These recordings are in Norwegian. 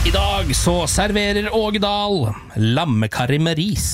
I dag så serverer Ågedal lammekarri med ris.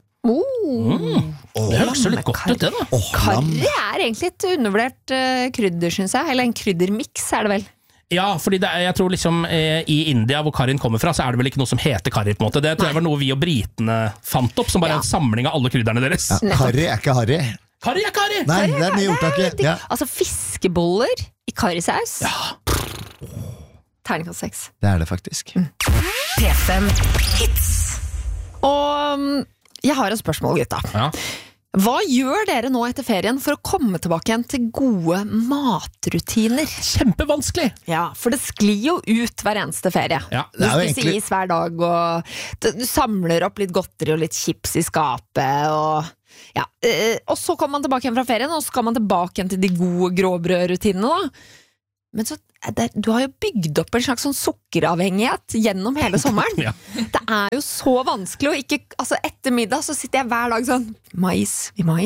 Det høres jo litt godt ut det da. Karri egentlig et undervurdert krydder, synes jeg. Eller en kryddermix det vel. Ja, fordi jeg tror liksom i India hvor karrien kommer fra, så det vel ikke noe som heter karri på en måte. Det tror jeg var noe vi og britene fant opp, som bare en samling av alle krydderne deres. Ja, karri ikke harry. Karri er karri! Nei, det nye ordtaket. Ja. Altså fiskeboller i karrisaus. Ja. Terningkast 6. Det det faktisk. P5 Hits. Og jeg har et spørsmål, gutta. Ja. Hva gjør dere nå etter ferien for å komme tilbake igjen til gode matrutiner? Kjempevanskelig! Ja, for det sklir jo ut hver eneste ferie. Ja, Du spiser is hver dag, og du samler opp litt godteri og litt chips i skapet, og så kommer man tilbake igjen fra ferien, og så skal man tilbake igjen til de gode gråbrødrutinene da. Men så, du har jo bygd opp en slags sånn sukkeravhengighet gjennom hele sommeren. Ja. Det jo så vanskelig å ikke, altså etter middag så sitter jeg hver dag sånn, mais,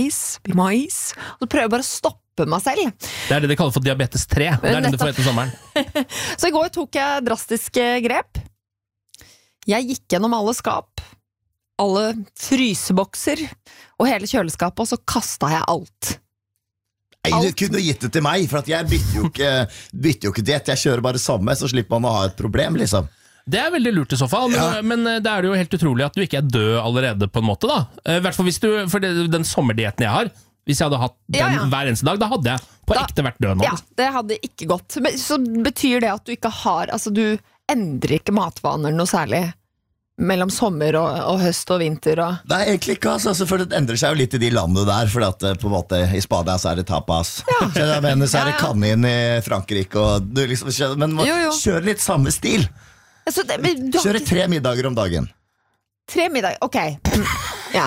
og så prøver jeg bare å stoppe meg selv. Det det de kaller for diabetes 3. Det det du får etter sommeren. Så i går tok jeg drastiske grep. Jeg gikk gjennom alle skap, alle frysebokser og hele kjøleskapet, og så kastet jeg alt. Nei, du kunne gitt det til meg, for at jeg bytter jo ikke diett. Jeg kjører bare samme, så slipper man å ha et problem, liksom. Det veldig lurt i så fall, men det jo helt utrolig at du ikke død allerede på en måte da. I hvert fall hvis for den sommerdietten jeg har, hvis jeg hadde hatt den hver eneste dag, da hadde jeg på ekte vært død nå. Ja, det hadde ikke gått. Men så betyr det at du ikke har, altså du endrer ikke matvaner noe særlig mellom sommer og høst og vinter og... Nei, egentlig ikke, altså, for det endrer seg jo litt i de landene der, for at på en måte i Spania så det tapas, så det kanin i Frankrike, og du liksom, men kjør litt samme stil. Altså, kjøre 3 middager om dagen. 3 middager, ok. Ja.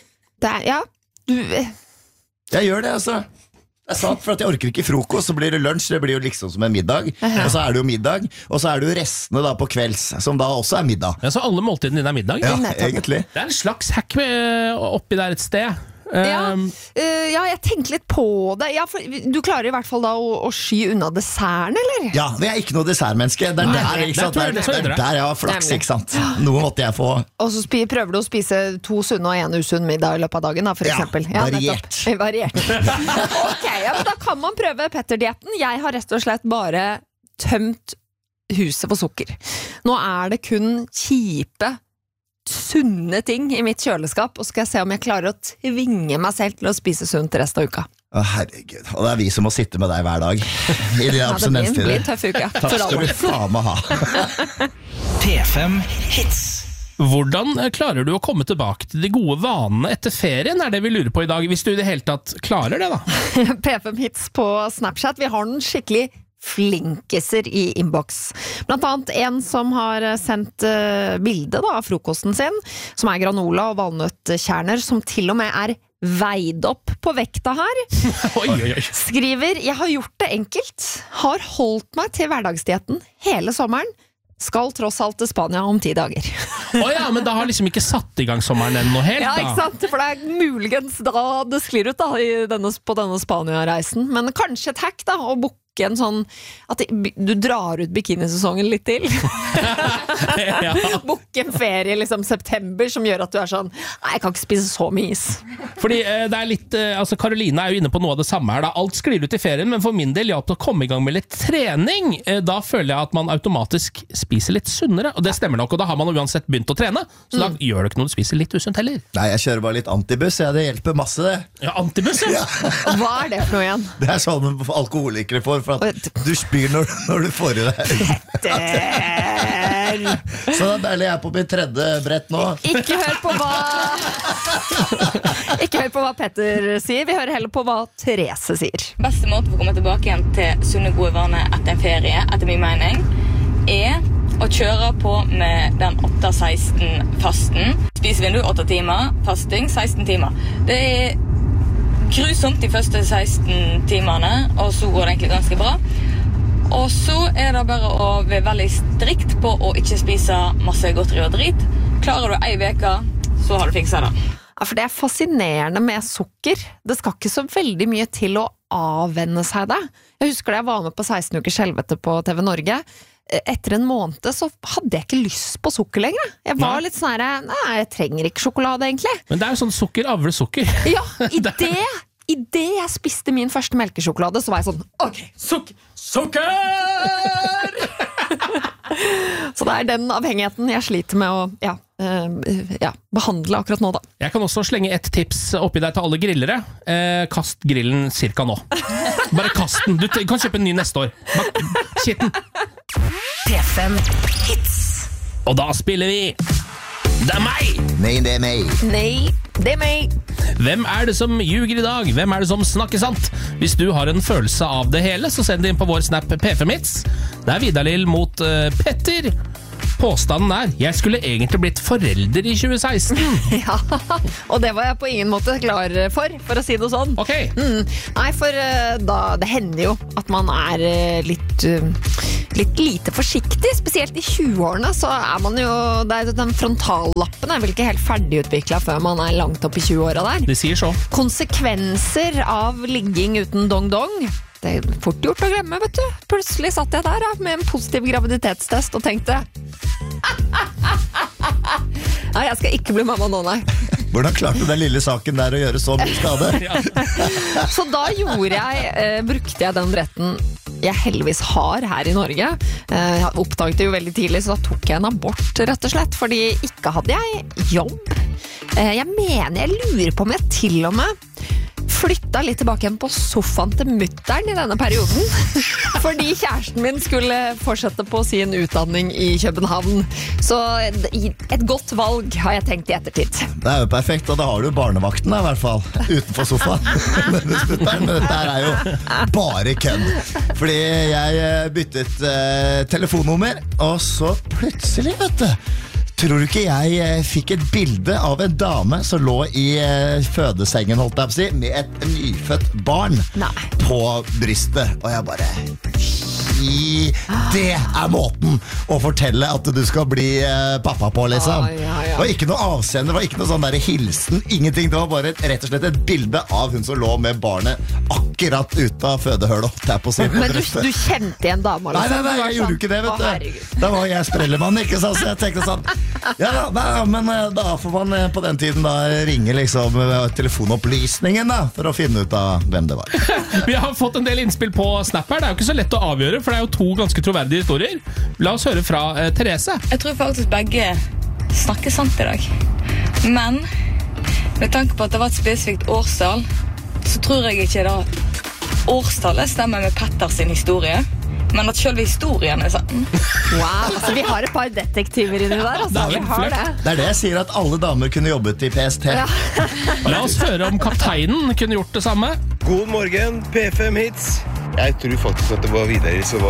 Jeg gjør det, altså. Det sant, for at jeg orker ikke frokost, så blir det lunsj, det blir jo liksom som en middag, og så det jo middag, og så det jo restene da på kvelds, som da også middag. Ja, så alle måltidene dine middag? Ja, egentlig. Det en slags hack oppi der et sted. Ja, jeg tenkte litt på det. Ja, for du klarer i hvert fall da å sky unna desserten, eller? Ja, det ikke noe dessertmenneske. Det ikke sant? Der jeg har flaks, ikke sant? Noe måtte jeg få. Og så prøver du å spise 2 sunne og 1 usunn middag i løpet av dagen, da, for eksempel. Ja, variert. Ok, men da kan man prøve Petter-dietten. Jeg har rett og slett bare tømt huset for sukker. Nå det kun kjipe sunne ting i mitt kjøleskap, og skal jeg se om jeg klarer å tvinge meg selv til å spise sunt resten av uka. Å, herregud, og det vi som må sitte med deg hver dag i de abstinenstider. Det blir en tøff uke. Takk skal du faen meg ha. P5 Hits. Hvordan klarer du å komme tilbake til de gode vanene etter ferien, det vi lurer på i dag, hvis du i det hele tatt klarer det da? P5 Hits på Snapchat, vi har den skikkelig flinkeser i inbox. Blant annet en som har sendt bilde da, av frokosten sin, som granola og valnøttkjerner, som til og med veid opp på vekta her. Skriver, jeg har gjort det enkelt, har holdt meg til hverdagsdietten hele sommeren, skal tross alt til Spania om 10 dager. Ja, men da har liksom ikke satt i gang sommeren ennå helt da. Ja, ikke sant? For det muligens da det sklir ut da, på denne Spania-reisen. Men kanskje et hack da, å booke en sånn, at du drar ut bikinisesongen litt til. Booke en ferie liksom september, som gjør at du sånn, nei, jeg kan ikke spise så mye is. Fordi det litt, altså Karoline jo inne på noe av det samme her da. Alt sklir ut i ferien, men for min del hjalp det å komme i gang med litt trening. Da føler jeg at man automatisk spiser litt sunnere, og det stemmer nok, og da har man uansett begynt å trene, så da gjør det ikke noe du spiser litt usunt heller. Nei, jeg kjører bare litt antibuss, det hjelper masse det. Ja, antibuss, ja. Hva det for noe igjen? Det sånn alkoholikere får, for at du spyr når du får i deg. Så da jeg på min 3. brett nå. Ikke hør på hva Petter sier, vi hører heller på hva Therese sier. Beste måte for å komme tilbake igjen til sunne gode vaner etter en ferie, etter min mening, å kjøre på med den 8-16-fasten. Spisevindu 8 timer, fasting 16 timer. Det grusomt de første 16 timene, og så går det egentlig ganske bra. Og så det bare å være veldig strikt på å ikke spise masse godteri og drit. Klarer du 1 uke, så har du fikset det. Ja, for det fascinerende med sukker. Det skal ikke så veldig mye til å avvenne seg det. Jeg husker da jeg var med på 16 ukers helvete på TV Norge. etter en måned så hadde jeg ikke lyst på sukker lenger. Jeg var litt sånn her, nei, jeg trenger ikke sjokolade egentlig. Men det jo sånn sukker avler sukker. Ja, i det jeg spiste min første melkesjokolade, så var jeg sånn, ok, sukker! Så det den avhengigheten jeg sliter med å behandle akkurat nå da. Jeg kan også slenge et tips oppi deg til alle grillere. Kast grillen cirka nå. Bare kast den. Du kan kjøpe en ny neste år. Kitt den. P5 Hits. Og da spiller vi Det meg! Nei, det meg. Nei, det meg. Hvem det som ljuger i dag? Hvem det som snakker sant? Hvis du har en følelse av det hele, så send det inn på vår snap P5 Hits. Det Vidar-Lill mot Petter. Påstanden jeg skulle egentlig blitt forelder i 2016. Ja, og det var jeg på ingen måte klar for å si det sånn. Ok. Nei, for det hender jo at man litt lite forsiktig, spesielt i 20-årene, så man jo, den frontallappen vel ikke helt ferdigutviklet før man langt opp i 20-åra der. De sier så. Konsekvenser av ligging uten dong-dong. Det fort gjort å glemme, vet du. Plutselig satt jeg der med en positiv graviditetstest og tenkte nei, jeg skal ikke bli mamma nå, nei. Hvordan klarte den lille saken der å gjøre så mye skade? Så da brukte jeg den retten jeg heldigvis har her i Norge. Jeg oppdaget det jo veldig tidlig, så da tok jeg en abort, rett og slett, fordi ikke hadde jeg jobb. Jeg lurer på om jeg til og med flytta litt tilbake igjen på sofaen til mutteren i denne perioden. Fordi kjæresten min skulle fortsette på sin utdanning i København. Så et godt valg har jeg tenkt i ettertid. Det jo perfekt, og da har du barnevakten i hvert fall, utenfor sofaen. Men dette jo bare kødd. Fordi jeg byttet telefonnummer, og så plutselig, vet du, tror du ikke jeg fikk et bilde av en dame som lå i fødesengen, holdt jeg på å si, med et nyfødt barn på brystet, og jeg bare det måten å fortelle at du skal bli pappa på, liksom. Det var ikke noe avseende, det var ikke noe sånn der hilsen, ingenting. Det var bare rett og slett et bilde av hun som lå med barnet akkurat ut av fødehølet, holdt jeg på å si. Men du kjente igjen dama, liksom? Nei, jeg gjorde ikke det, vet du. Da var jeg sprellemann, ikke sant? Så jeg tenkte sånn, men da får man på den tiden da ringe liksom telefonopplysningen da, for å finne ut av hvem det var. Vi har fått en del innspill på Snap her. Det jo ikke så lett å avgjøre, for det jo to ganske troverdige historier. La oss høre fra Therese. Jeg tror faktisk begge snakker sant i dag. Men med tanke på at det var et spesifikt årstall, så tror jeg ikke da årstallet stemmer med Petters sin historie. Men at selve historien sann. Wow, altså vi har et par detektiver inni der, altså. Vi har det. Det det jeg sier, at alle damer kunne jobbet i PST. Ja. La oss høre om kapteinen kunne gjort det samme. God morgen, P5 Hits. Jeg tror faktisk at det var Vidar som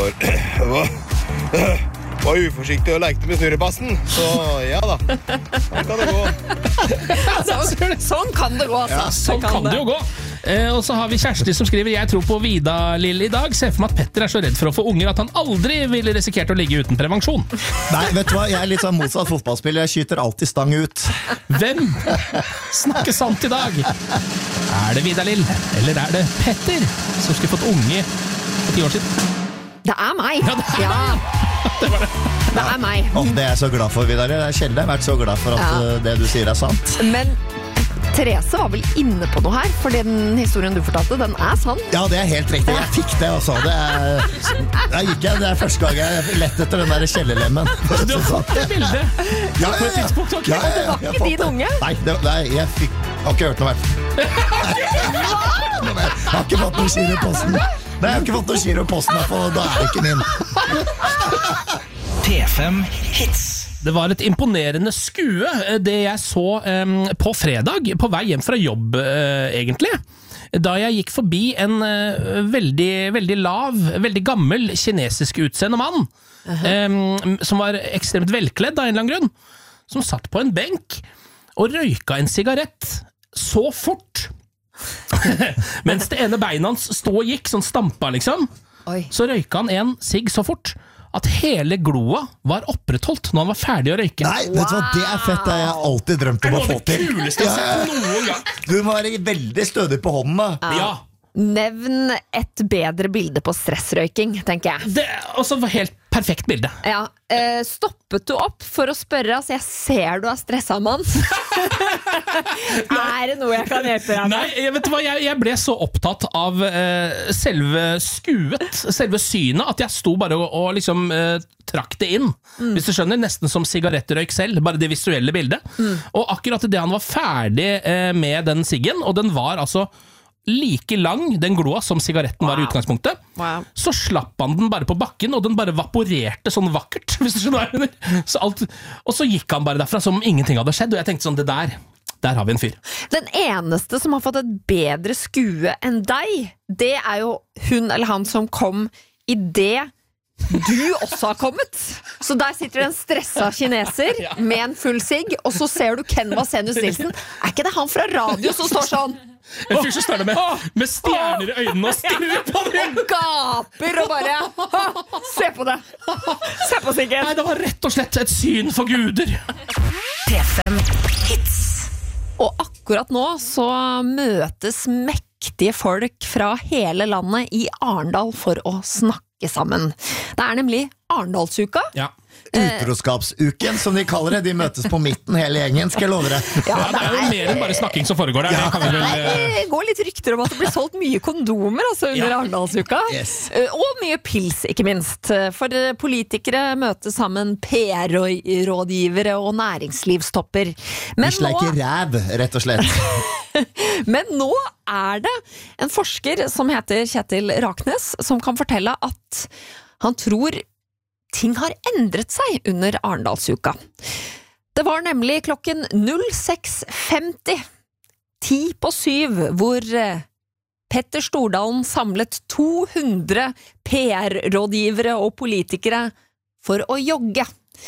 var uforsiktig og lekte med snurrebassen. Så ja da, sånn kan det gå. Sånn kan det gå, altså. Ja, sånn kan det jo gå. Og så har vi Kjersti som skriver: jeg tror på Vidar-Lill i dag. Ser for meg at Petter så redd for å få unger at han aldri ville risikert å ligge uten prevensjon. Nei, vet du hva? Jeg litt sånn motsatt fotballspiller. Jeg skyter alltid stang ut. Hvem snakker sant i dag? Det Vidar-Lill, eller det Petter som skulle fått unge for 10 år siden? Det meg. Ja, det var det. Det meg. Det jeg så glad for, Vidar. Jeg har sjelden vært så glad for at det du sier sant. Men Therese var vel inne på noe her, for den historien du fortalte, den sann. Ja, det helt riktig. Jeg fikk det også. Det første gang jeg lett etter den der kjellerlemmen. Du har fått det bildet på et tidspunkt, ok? Og det var ikke din unge? Nei, jeg har ikke hørt noe hvert. Jeg har ikke fått noe giro i posten. Nei, jeg har ikke fått noe giro i posten, for da det ikke min. P5 Hits. Det var et imponerende skue, det jeg så på fredag, på vei hjem fra jobb, egentlig. Da jeg gikk forbi en veldig, veldig lav, veldig gammel kinesisk utseende mann, som var ekstremt velkledd av en eller annen grunn, som satt på en benk og røyka en sigarett så fort. Mens det ene beinet hans stod og gikk, sånn stampa liksom. Oi. Så røyka han en sigg så fort at hele gloa var opprettholdt når han var ferdig å røyke. Nei, vet du hva, det fett, det har jeg alltid drømt om å få til. Det kuleste jeg har sett noen gang. Du må være veldig stødig på hånden da. Ja. Nevn et bedre bilde på stressrøyking, tenker jeg. Det var helt perfekt bilde. Ja, stoppet du opp for å spørre, altså jeg ser du er stresset, mann. Det noe jeg kan hjelpe deg med? Nei, vet du hva, jeg ble så opptatt av selve synet, at jeg sto bare og liksom trakk det inn. Hvis du skjønner, nesten som sigarettrøyk selv, bare det visuelle bildet. Og akkurat det han var ferdig med den siggen, og den var altså like lang, den gloa, som sigaretten var i utgangspunktet. Så slapp han den bare på bakken, og den bare vaporerte sånn vakkert, hvis du skjønner. Og så gikk han bare derfra som om ingenting hadde skjedd, og jeg tenkte sånn, det der har vi en fyr. Den eneste som har fått et bedre skue enn deg, det jo hun eller han som kom i det du også har kommet. Så der sitter det en stresset kineser med en full sigg, og så ser du Ken Vasenius Nilsen. Ikke det han fra radio som står sånn? En fyr som står der med stjerner i øynene og stirrer på det. Og gaper og bare se på det. Se på siggen. Nei, det var rett og slett et syn for guder. P5 Hits. Og akkurat nå så møtes mektige folk fra hele landet i Arendal for å snakke sammen. Det nemlig Arendalsuka. Ja. Utroskapsuken, som de kaller det. De møtes på midten, hele gjengen, skal jeg love deg. Ja, det jo mer enn bare snakking som foregår der. Det kan vi vel... Det går litt rykter om at det blir solgt mye kondomer altså, under Arendalsuka. Yes. Og mye pils, ikke minst. For politikere møter sammen PR-rådgivere og næringslivstopper. Vi sleiker ræv, rett og slett. Men nå det en forsker som heter Kjetil Raknes, som kan fortelle at han tror ting har endret seg under Arendalsuka. Det var nemlig klokken 06:50, 6:50, hvor Petter Stordalen samlet 200 PR-rådgivere og politikere for å jogge.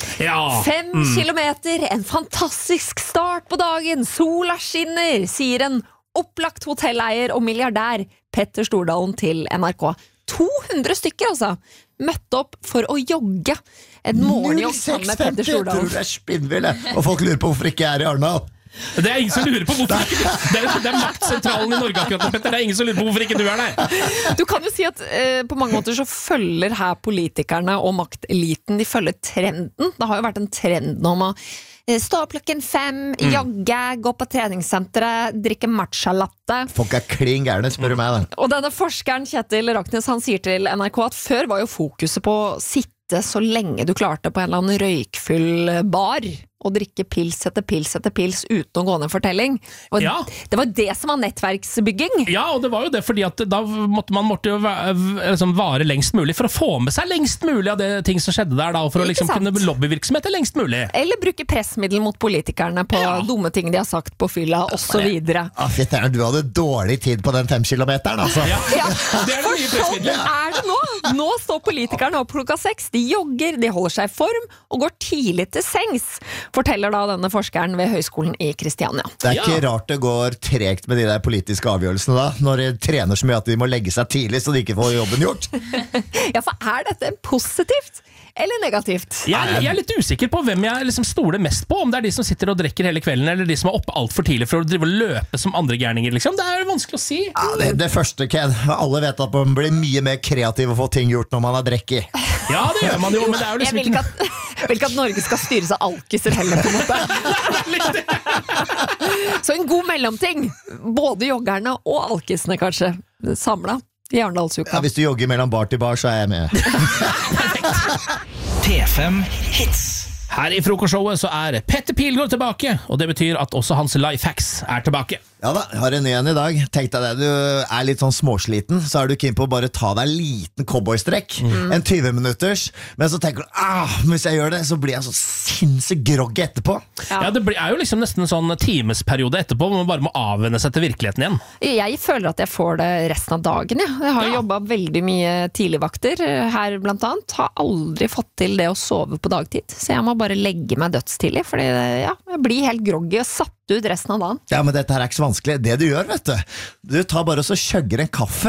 5 kilometer, en fantastisk start på dagen, sola skinner, sier en opplagt hotelleier og milliardær Petter Stordalen til NRK. 200 stykker altså møtte opp for å jogge en morgenjogg sammen med Petter Stordalen. Jeg tror det spinnvill, og folk lurer på hvorfor ikke jeg i Arendal. Det ingen som lurer på hvorfor ikke det maktsentralen i Norge akkurat nå, Petter. Det ingen som lurer på hvorfor ikke du der. Du kan jo si at på mange måter så følger her politikerne og makteliten, de følger trenden. Det har jo vært en trend om å stå opp klokken 5, jogge, gå på treningssenteret, drikke matcha-latte. Folk kling gærne, spør du meg da. Og denne forskeren Kjetil Raknes, han sier til NRK at før var jo fokuset på å sitte så lenge du klarte på en eller annen røykfull bar og drikke pils etter pils uten å gå ned fortelling. Og det var det som var nettverksbygging. Ja, og det var jo det, fordi at da måtte man jo vare lengst mulig for å få med seg lengst mulig av det ting som skjedde der da, og for å liksom kunne lobbyvirksomhet lengst mulig. Eller bruke pressmiddel mot politikerne på dumme ting de har sagt på fylla, og så videre. Du hadde dårlig tid på den 5 kilometeren, altså. Ja, det det mye pressmiddel. Det nå. Nå står politikerne opp klokka 6, de jogger, de holder seg i form, og går tidlig til sengs, forteller da denne forskeren ved Høgskolen i Kristiania. Det ikke rart det går tregt med de der politiske avgjørelsene da, når de trener så mye at de må legge seg tidlig så de ikke får jobben gjort. Ja, for dette positivt eller negativt? Jeg litt usikker på hvem jeg liksom stoler mest på, om det de som sitter og drikker hele kvelden, eller de som oppe alt for tidlig for å drive og løpe som andre gærninger, liksom. Det vanskelig å si. Ja, det første, Ken. Alle vet at man blir mye mer kreativ og får ting gjort når man har drukket. Ja, det gjør man jo, men det jo liksom ikke... Jeg vil ikke at Norge skal styres av alkiser heller, på en måte. Så en god mellomting. Både joggerne og alkisene, kanskje, samlet i Arendalsuka. Ja, hvis du jogger mellom bar til bar, så jeg med. P5 Hits. Her i frokostshowet så Petter Pilgaard tilbake, og det betyr at også hans lifehacks tilbake. Ja da, jeg har en ny en i dag. Tenk deg det, du litt sånn småsliten, så du keen på å bare ta deg en liten cowboystrekk, en 20 minutters, men så tenker du, hvis jeg gjør det, så blir jeg så sinnssykt groggy etterpå. Ja, det jo liksom nesten en sånn timesperiode etterpå, hvor man bare må avvenne seg til virkeligheten igjen. Jeg føler at jeg får det resten av dagen, Jeg har jobbet veldig mye tidligvakter her blant annet, har aldri fått til det å sove på dagtid, så jeg må bare legge meg dødstidlig, fordi jeg blir helt groggy og satt ut resten av dagen. Ja, men dette her ikke så vanskelig. Det du gjør, vet du tar bare og så kjøgger en kaffe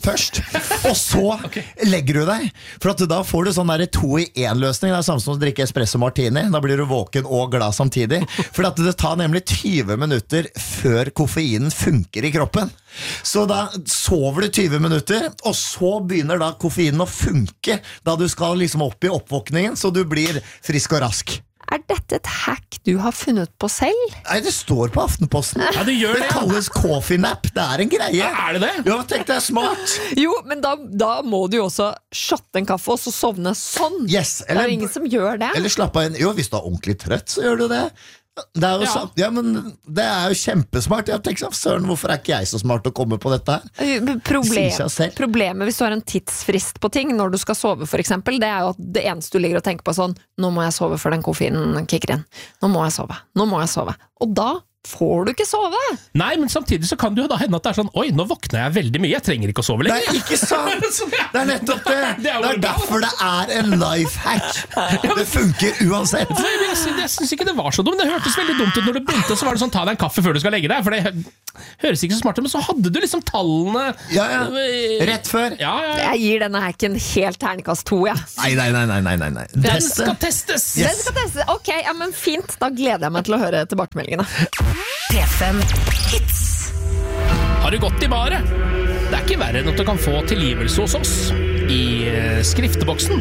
først, og så legger du deg. For at da får du sånn der 2-i-1-løsning. Det er samme som å drikke espresso martini. Da blir du våken og glad samtidig. For at det tar nemlig 20 minutter før koffeinen funker i kroppen. Så da sover du 20 minutter, og så begynner da koffeinen å funke da du skal liksom opp i oppvåkningen, så du blir frisk og rask. Er dette et hack du har funnet på selv? Nei, det står på Aftenposten. Ja, det gjør det. Det kalles coffee nap. Det er en greie. Ja, er det det? Ja, tenk det er smart. Jo, men da må du jo også shotte en kaffe og så sovne sånn. Yes, Det er jo ingen som gjør det. Eller slapp av inn. Jo, hvis du er ordentlig trøtt, så gjør du det. Det er jo sånn. Ja, men det er jo kjempesmart. Jeg tenker sånn, søren, hvorfor er ikke jeg så smart å komme på dette her? Sier seg selv. Problemet hvis du har en tidsfrist på ting når du skal sove for eksempel, det er jo at det eneste du ligger og tenker på sånn, nå må jeg sove før den koffeinen kicker inn. Nå må jeg sove. Og da får du ikke sove. Nei, men samtidig så kan det jo da hende at det er sånn, oi, nå våkner jeg veldig mye, jeg trenger ikke å sove lenger. Nei, ikke sant? Det er nettopp det. Det er derfor det er en life hack. Det funker uansett. Jeg synes ikke det var så dumt. Det hørtes veldig dumt ut når du begynte, så var det sånn, ta deg en kaffe før du skal legge deg, for det høres ikke så smart ut, men så hadde du liksom tallene. Ja. Rett før. Ja. Jeg gir denne hacken helt terningkast 2, ja. Nei. Den skal testes. Den skal testes. Ok, ja, men fint. Da gleder jeg meg til å høre tilbakemeldingene. P5 Hits. Har du gått i baret? Det er ikke verre enn at du kan få tilgivelse hos oss i skrifteboksen.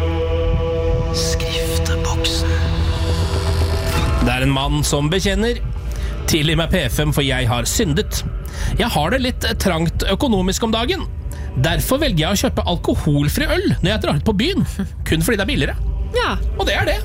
Det er en mann som bekjenner. Tilgi meg P5, for jeg har syndet. Jeg har det litt trangt økonomisk om dagen. Derfor velger jeg å kjøpe alkoholfri øl når jeg drar ut på byen. Kun fordi det er billigere. Ja. Og det er det.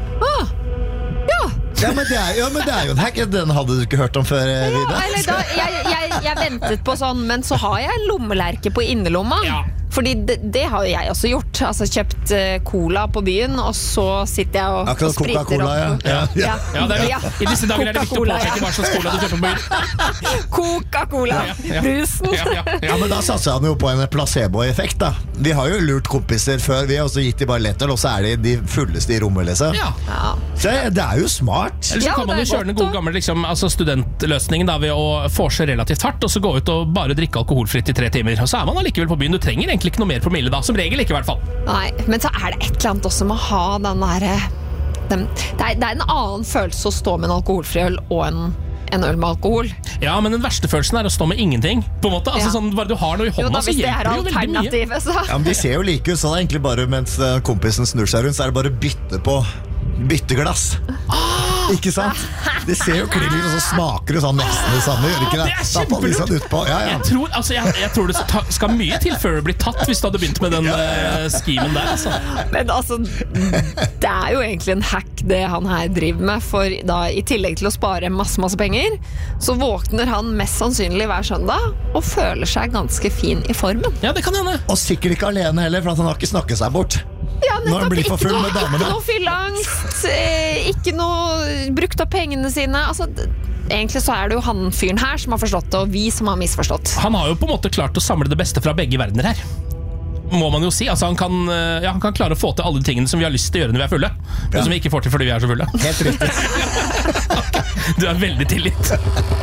Ja, men det er jo en hack. Den hadde du ikke hørt om før, Vida. Eller da, jeg ventet på sånn, men så har jeg en lommelerke på innerlomma. Ja. Fordi det har jo jeg også gjort. Altså kjøpt cola på byen, og så sitter jeg og Akkurat spriter Coca-Cola, opp. ja. Ja, det er, I disse dager er det viktig å Coca-Cola, påpeke hva slags cola du kjøper på byen. Coca-Cola, brusen. Ja, men da satser han jo på en placebo-effekt da. Vi har jo lurt kompiser før. Vi har også gitt de bare lettøl, og så er de fulleste i rommet, liksom. Ja. Så det er jo smart. Eller så Ja, kan man det jo er kjøre den godt, gode gamle altså studentløsningen da, ved å forse relativt hardt, og så gå ut og bare drikke alkoholfritt i 3 timer. Og så er man allikevel på byen. Du trenger egentlig ikke noe mer promille da. Som regel ikke, i hvert fall. Nei, men så er det et eller annet også med å ha den derre det er en annen følelse å stå med en alkoholfri øl og en øl med alkohol. Ja, men den verste følelsen er å stå med ingenting, på en måte. Altså, Ja. sånn, bare du har noe i Jo hånda, da, så hvis det er hjelper det jo veldig mye. alternativet, så Ja, men de ser jo like ut, så det er egentlig bare mens kompisen snur seg rundt, så er det bare bytteglass. Ikke sant? Det ser jo klingelig, og så smaker det sånn nesten det samme, gjør det ikke det? Det er Da får de sånn kjempelurt. utpå. Ja. Jeg tror det skal mye til før du blir tatt, hvis du hadde begynt med den skimen der, altså. Men altså, det er jo egentlig en hack det han her driver med, for da i tillegg til å spare masse penger, så våkner han mest sannsynlig hver søndag og føler seg ganske fin i formen. Ja, det kan hende. Og sikkert ikke alene heller, for han har ikke snakket seg bort. Ja, Når han blir for full med damene. Ikke noe fylleangst, ikke noe brukt opp pengene sine. Altså, egentlig så er det jo han fyren her som har forstått det, og vi som har misforstått. Han har jo på en måte klart å samle det beste fra begge verdener her. Må man jo si. Altså, han kan klare å få til alle de tingene som vi har lyst til å gjøre når vi er fulle, men som vi ikke får til fordi vi er så fulle. Helt riktig. Du er veldig tilgitt.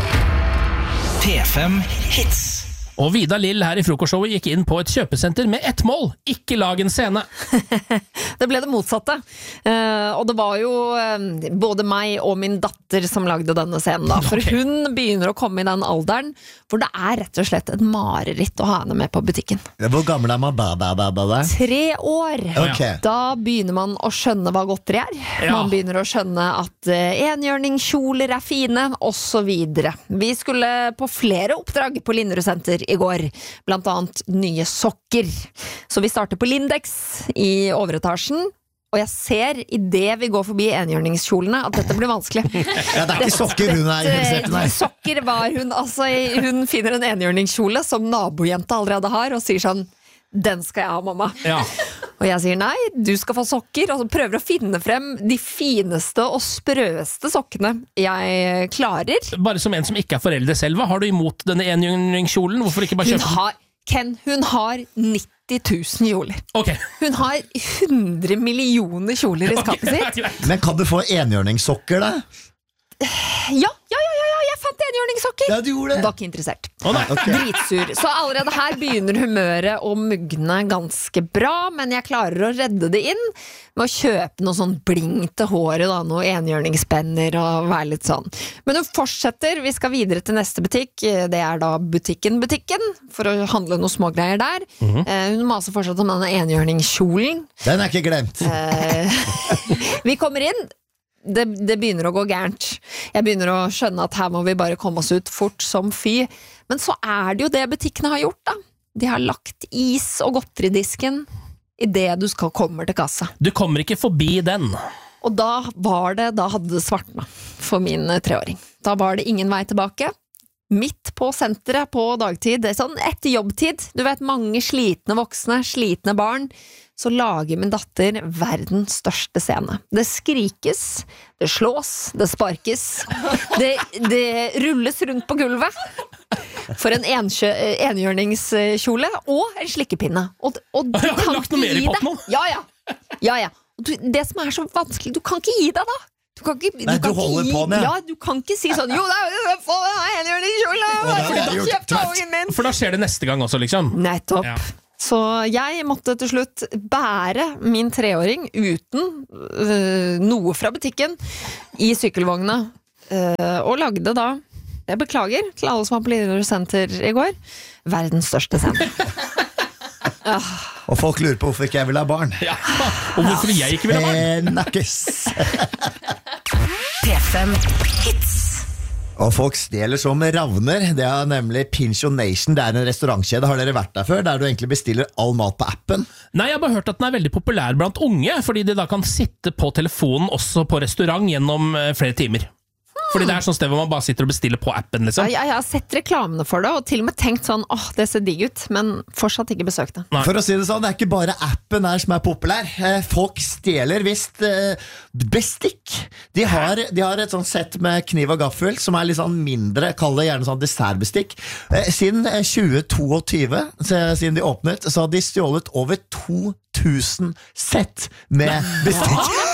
P5 Hits. Og Vida Lill her i frokostshowet gikk inn på et kjøpesenter med ett mål: ikke lag en scene. Det ble det motsatte. Og det var jo både meg og min datter som lagde denne scenen da. For hun begynner å komme i den alderen hvor det er rett og slett et mareritt å ha henne med på butikken. Hvor gammel er man da? 3 år. Ok. Da begynner man å skjønne hva godteri er. Ja. Man begynner å skjønne at enhjørningskjoler er fine, og så videre. Vi skulle på flere oppdrag på Linderud senter i går, blant annet nye sokker. Så vi starter på Lindex i overetasjen, og jeg ser i det vi går forbi enhjørningskjolene at dette blir vanskelig. Ja, det er ikke sokker hun er interessert i, nei. Sokker var hun, altså hun finner en enhjørningskjole som nabojenta allerede har, og sier sånn: den skal jeg ha, mamma. Ja. Og jeg sier nei, du skal få sokker, og så prøver å finne frem de fineste og sprøeste sokkene jeg klarer. Bare som en som ikke er foreldre selv, hva har du imot denne enhjørningskjolen? Hvorfor ikke bare kjøpe den? Hun har 90 000 kjoler. Ok. Hun har 100 millioner kjoler i skapet sitt. greit. Men kan du få enhjørningssokker da? Ja, jeg fant fant enhjørningssokker. Ja, du gjorde det. Var ikke interessert. Nei. Dritsur. Så allerede her begynner humøret å mugne ganske bra, men jeg klarer å redde det inn med å kjøpe noe sånn bling til håret, da, noe enhjørningspenner og være litt sånn. Men hun fortsetter, vi skal videre til neste butikk, det er da butikken, for å handle noe smågreier der. Hun maser fortsatt om denne enhjørningskjolen. Den er ikke glemt. Vi kommer inn, det begynner å gå gærent. Jeg begynner å skjønne at her må vi bare komme oss ut fort som fy. Men så er det jo det butikkene har gjort da. De har lagt is og godteridisken i det du skal komme til kassa. Du kommer ikke forbi den. Og da hadde det svartna for min 3-åring. Da var det ingen vei tilbake. Midt på senteret på dagtid, det er sånn etter jobbtid, du vet mange slitne voksne, slitne barn, så lager min datter verdens største scene. Det skrikes, det slås, det sparkes, det rulles rundt på gulvet for en enhjørningskjole og en slikkepinne. Og du Jeg har kan lagt noe ikke mer i gi potten deg. Ja. Og det som er så vanskelig, du kan ikke gi deg da. Du kan ikke, Nei, du holder på den, ja. du kan ikke si sånn, jo, få en enhjørningskjole, For da skjer det neste gang også, liksom. Nettopp. Ja. Så jeg måtte til slutt bære min 3-åring uten noe fra butikken i sykkelvogna, og lagde da, jeg beklager til alle som var på Lillehammer Senter i går, verdens største scene. Og folk lurer på hvorfor ikke jeg vil ha barn. Ja. Og hvorfor jeg ikke vil ha barn. Nakkes. P5 Hits. Og folk stjeler som ravner. Det er nemlig Pensionation. Det er en restaurantkjede. Har dere vært der før? Der du egentlig bestiller all mat på appen? Nei, jeg har bare hørt at den er veldig populær blant unge, fordi de da kan sitte på telefonen også på restaurant gjennom flere timer. Fordi det er sånn sted hvor man bare sitter og bestiller på appen, liksom. Ja, jeg har sett reklamene for det, og til og med tenkt sånn, det ser digg ut, men fortsatt ikke besøkt det. Nei. For å si det sånn, det er ikke bare appen her som er populær. Folk stjeler visst bestikk. De har et sånt sett med kniv og gaffel, som er litt sånn mindre, kall det gjerne sånn dessertbestikk. Siden 2022, siden de åpnet, så har de stjålet over 2000 sett med bestikk.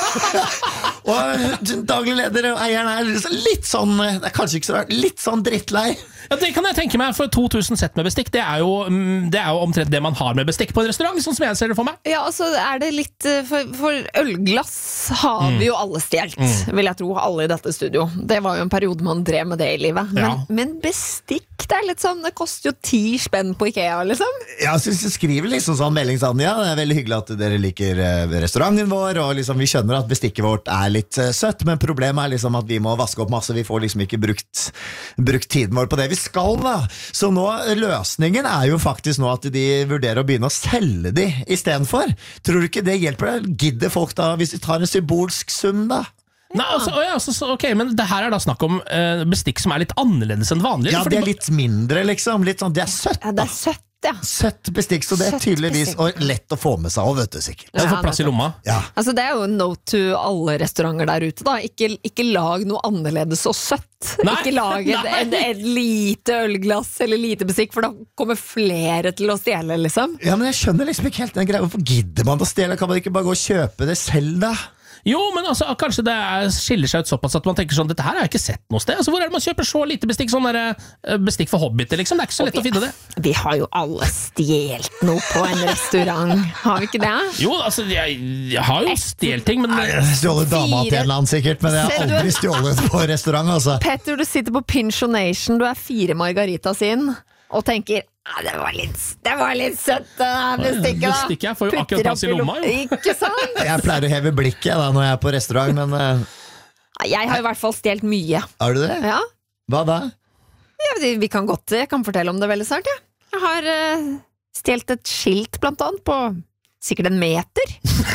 Og daglig leder og eieren er litt sånn, det er kanskje ikke så rart, litt sånn drittlei. Ja, det kan jeg tenke meg, for 2000 sett med bestikk, det er jo omtrent det man har med bestikk på en restaurant, sånn som jeg ser det for meg. Ja, altså er det litt, for ølglass har vi jo alle stjelt, vil jeg tro, alle i dette studio. Det var jo en periode man drev med det i livet. Ja. Men bestikk, det er litt sånn, det koster jo 10 spenn på IKEA, liksom. Ja, så skriver liksom sånn melding sånn, ja, det er veldig hyggelig at dere liker restauranten vår, og liksom vi skjønner at bestikket vårt er litt søtt, men problemet er liksom at vi må vaske opp masse, vi får liksom ikke brukt tiden vår på det vi skal da. Så nå, løsningen er jo faktisk nå at de vurderer å begynne å selge de i stedet for. Tror du ikke det hjelper deg? Gidder folk da, hvis de tar en symbolsk sum da? Nei, ok, men det her er da snakk om bestikk som er litt annerledes enn vanlig. Ja, det er litt mindre liksom, litt sånn, det er søtt Ja, det er søtt, ja. Søtt bestikk, så det er Søtt tydeligvis bestikk. og lett å få med seg, og vet du sikkert. Det får plass i lomma. Ja. Altså det er jo en note to alle restauranter der ute da. Ikke lag noe annerledes og søtt. Nei, Ikke lag et lite ølglass eller lite bestikk, for da kommer flere til å stjele, liksom. Ja, men jeg skjønner liksom ikke helt den greia. Hvorfor gidder man å stjele? Kan man ikke bare gå og kjøpe det selv da? Jo, men altså, kanskje det skiller seg ut såpass at man tenker sånn, dette her har jeg ikke sett noe sted. Altså, hvor er det man kjøper så lite bestikk? Sånn der, bestikk for hobbiter, liksom. Det er ikke så lett å finne det. Vi har jo alle stjelt noe på en restaurant, har vi ikke det? Jo, altså, jeg har jo stjelt ting, men Jeg har stjålet dama til en eller annen sikkert, men jeg har Ser du? aldri stjålet på restaurant, altså. Petter, du sitter på Pensionation, du er 4 margaritas inn, og tenker, det var litt søtt, det her bestikket da. Bestikket får jo akkurat Putter plass i opp lomma, jo. Ikke sant? Jeg pleier å heve blikket da når jeg er på restaurant, men Jeg har i hvert fall stjelt mye. har du det? Ja, Hva da? vi kan godt, jeg kan fortelle om det veldig snart, ja. Jeg har stjelt et skilt blant annet på sikkert 1 meter.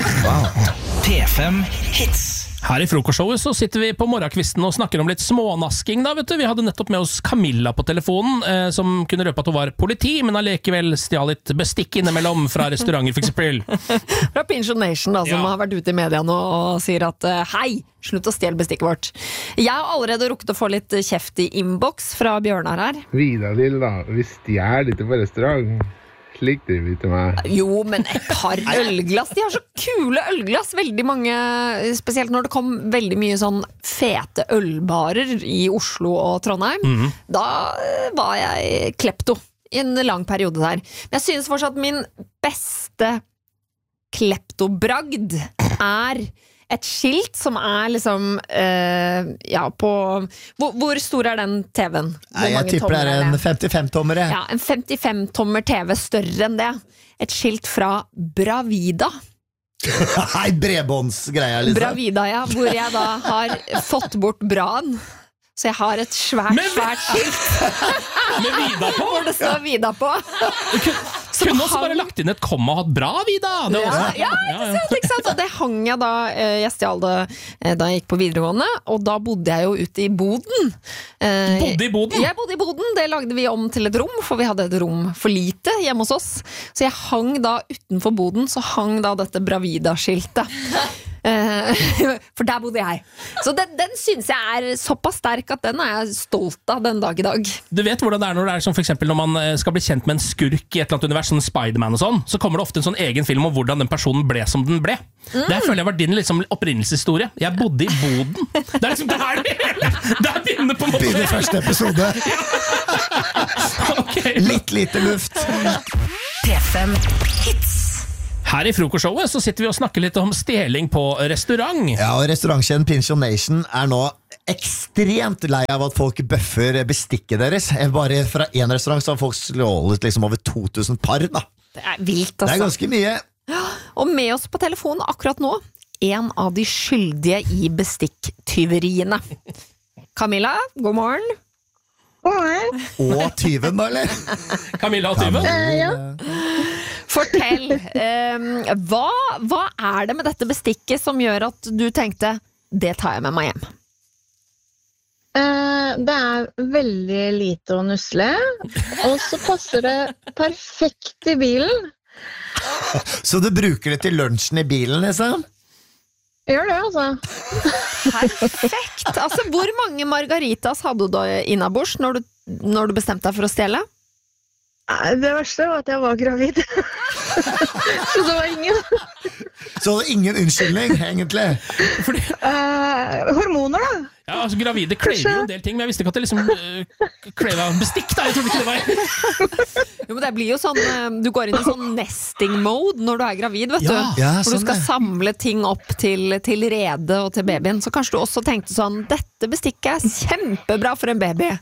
P5 Hits. Her i frokostshowet så sitter vi på morgenkvisten og snakker om litt smånasking da, vet du. Vi hadde nettopp med oss Camilla på telefonen, som kunne røpe at hun var politi, men allikevel stjal litt bestikk innimellom fra restauranter, for eksempel. Fra Pensionation da, som Ja. har vært ute i media nå og sier at hei, slutt å stjele bestikket vårt. Jeg har allerede rukket å få litt kjeft i inbox fra Bjørnar her. Vidar-Lill da, vi stjal litt på restaurant. slik driver vi til meg. Jo, men et par ølglass. De har så kule ølglass. Veldig mange, spesielt når det kom veldig mye sånn fete ølbarer i Oslo og Trondheim. Da var jeg klepto i en lang periode der. Men jeg synes fortsatt min beste kleptobragd et skilt som liksom på hvor stor den TV-en? Jeg tipper det en 55-tommer. Ja, en 55-tommer TV, større enn det. Et skilt fra Bravida. Nei, bredbåndsgreia liksom. Bravida, ja, hvor jeg da har fått bort braen. Så jeg har et svært skilt med Vida på? Hvor det står Vida på. Kunne også bare lagt inn et komma og hatt bra Vida. Ikke sant? Og det hang jeg da, jeg stjal det da jeg gikk på videregående, og da bodde jeg jo ute i boden. Bodde i boden? Jeg bodde i boden, det lagde vi om til et rom, for vi hadde et rom for lite hjemme hos oss. Så jeg hang da utenfor boden, så hang da dette Bravida-skiltet. For der bodde jeg. Så den synes jeg er såpass sterk at den er jeg stolt av den dag i dag. Du vet hvordan det er når det er som for eksempel når man skal bli kjent med en skurk i et eller annet univers, sånn Spider-Man og sånn, så kommer det ofte en sånn egen film om hvordan den personen ble som den ble. Det føler jeg var din liksom opprinnelseshistorie. Jeg bodde i boden. Det er liksom det her det hele. Der begynner på en måte. Begynner første episode. Okay. Litt lite luft. P5 Hits. Her i frokostshowet så sitter vi og snakker litt om stjeling på restaurant. Ja, og restaurantkjeden Pincho Nation er nå ekstremt lei av at folk bøffer bestikket deres. Bare fra en restaurant så har folk slålet liksom over 2000 par da. Det er vilt, altså. Det er ganske mye. Og med oss på telefonen akkurat nå, en av de skyldige i bestikktyveriene. Camilla, god morgen. Og tyven da, eller? Camilla og tyven? Ja. Fortell, hva er det med dette bestikket som gjør at du tenkte, det tar jeg med meg hjem? Det er veldig lite å nusle, og så passer det perfekt i bilen. Så du bruker det til lunsjen i bilen, liksom? Gjør det, altså. Perfekt! Altså, hvor mange margaritas hadde du da innabords når du bestemte deg for å stjele? Det verste var at jeg var gravid. Så det var ingen. Så ingen unnskyldning, egentlig? Hormoner, da. Ja, altså gravide klever jo en del ting, men jeg visste ikke at det liksom klever av bestikk, da. Jeg trodde ikke det var. Jo, men det blir jo sånn, du går inn i sånn nesting mode når du er gravid, vet du. Ja, hvor du sånn skal det. samle ting opp til rede og til babyen. Så kanskje du også tenkte sånn, dette bestikket er kjempebra for en baby.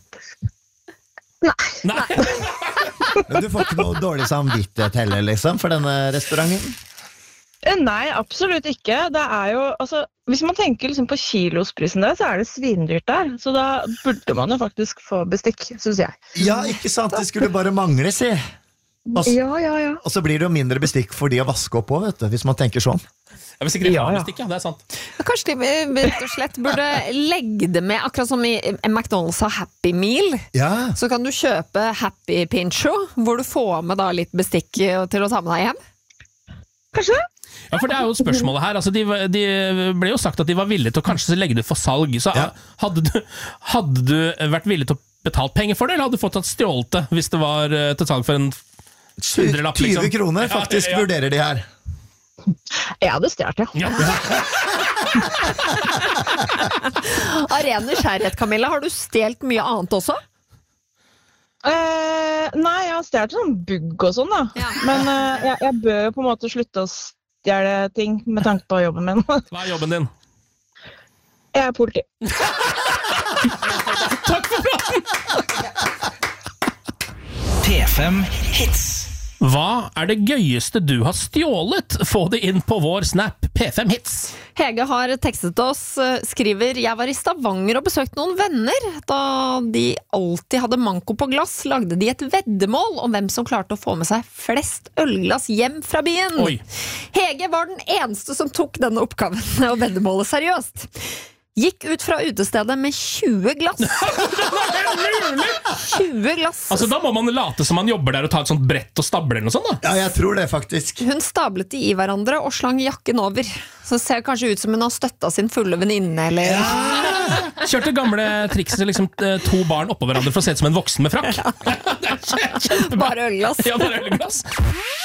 Nei. Men du får ikke noe dårlig samvittighet heller, liksom, for denne restauranten? Nei, absolutt ikke. Det er jo, altså, hvis man tenker liksom på kilosprisen der, så er det svindyrt der. Så da burde man jo faktisk få bestikk, synes jeg. Ja, ikke sant? Det skulle bare mangle, si. Ja. Og så blir det jo mindre bestikk for de å vaske opp også, vet du, hvis man tenker sånn. Jeg vil sikkert ha bestikk, ja, det er sant. Kanskje de rett og slett burde legge det med, akkurat som i McDonald's har Happy Meal. Ja. Så kan du kjøpe Happy Pincho, hvor du får med da litt bestikk til å ta med deg hjem. Kanskje? Ja, for det er jo spørsmålet her. Altså, de ble jo sagt at de var villige til å kanskje legge det for salg. Så hadde du vært villig til å betale penger for det, eller hadde du fått tatt stjålet det hvis det var til salg for en 100-lapp, liksom? 20 kroner faktisk vurderer de her. Jeg hadde stjålet, ja. Av ren nysgjerrighet, Camilla, har du stjelt mye annet også? Nei, jeg har stjålet sånn bugg og sånn da. Ja. Men jeg bør jo på en måte slutte å stjele ting med tanke på jobben min. Hva er jobben din? Jeg er politi. Takk for praten! P5 Hits. Hva er det gøyeste du har stjålet? Få det inn på vår Snap, P5 Hits. Hege har tekstet oss, skriver: Jeg var i Stavanger og besøkte noen venner. Da de alltid hadde manko på glass, lagde de et veddemål om hvem som klarte å få med seg flest ølglass hjem fra byen. Oi. Hege var den eneste som tok denne oppgaven og veddemålet seriøst. Gikk ut fra utestedet med 20 glass. 20 glass. Altså, da må man late som man jobber der og ta et sånt brett og stable eller noe sånt, da. Ja, jeg tror det faktisk. Hun stablet de i hverandre og slang jakken over. Så det ser kanskje ut som hun har støttet sin fulle venninne, eller... Kjørte gamle trikset liksom 2 barn oppå hverandre for å se ut som en voksen med frakk. Det er kjempebra. Bare ølglass. Ja, bare ølglass.